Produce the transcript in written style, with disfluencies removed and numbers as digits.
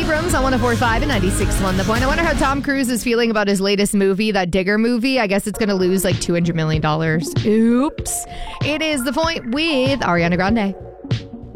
Abrams on 104.5 and 96.1 The Point. I wonder how Tom Cruise is feeling about his latest movie, that Digger movie. I guess it's going to lose like $200 million. Oops. It is The Point with Ariana Grande.